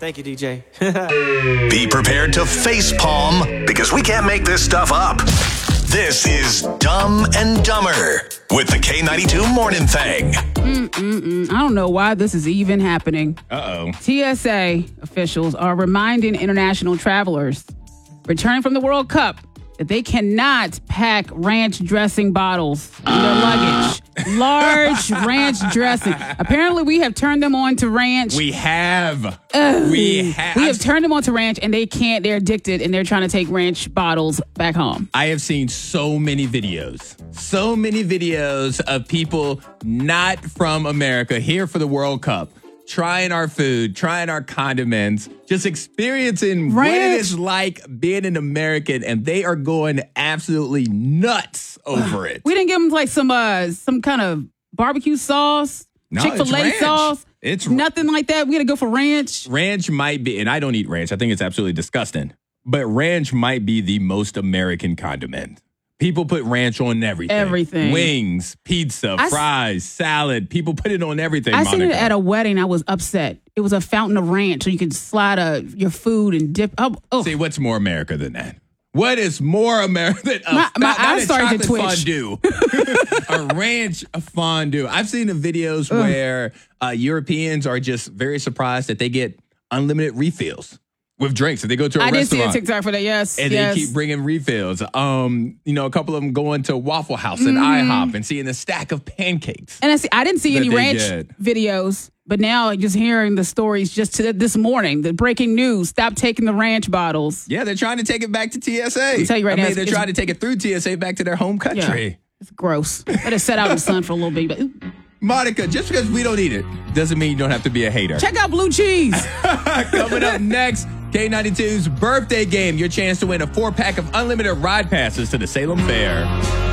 Thank you, DJ. Be prepared to facepalm because we can't make this stuff up. This is Dumb and Dumber with the K92 Morning Thing. I don't know why this is even happening. Uh-oh. TSA officials are reminding international travelers returning from the World Cup that they cannot pack ranch dressing bottles in their luggage. Large ranch dressing. Apparently, we have turned them on to ranch. We have. We have turned them on to ranch, and they can't. They're addicted, and they're trying to take ranch bottles back home. I have seen so many videos of people not from America here for the World Cup, trying our food, trying our condiments, just experiencing what it is like being an American, and they are going absolutely nuts over it. We didn't give them like some kind of barbecue sauce, No, Chick-fil-A it's ranch. sauce. It's nothing like that. We got to go for ranch. Ranch might be, and I don't eat ranch. I think it's absolutely disgusting. But ranch might be the most American condiment. People put ranch on everything. Everything. Wings, pizza, fries, salad. People put it on everything, I seen it Monica. at a wedding. I was upset. It was a fountain of ranch, so you could slide your food and dip. See, what's more America than that? What is more America than my eyes started to twitch. Fondue? A ranch fondue. I've seen the videos where Europeans are just very surprised that they get unlimited refills with drinks. If they go to a I restaurant. did see a TikTok for that, yes. And they keep bringing refills. A couple of them going to Waffle House and IHOP and seeing a stack of pancakes. And I didn't see any that they ranch get. videos, but now just hearing the stories this morning, the breaking news, stop taking the ranch bottles. Yeah, they're trying to take it back to TSA. I'll tell you right now, they're trying to take it through TSA back to their home country. Yeah, it's gross. Let it set out in the sun for a little bit. But, Monica, just because we don't eat it doesn't mean you don't have to be a hater. check out blue cheese. Coming up next, K92's birthday game. Your chance to win a 4-pack of unlimited ride passes to the Salem Fair.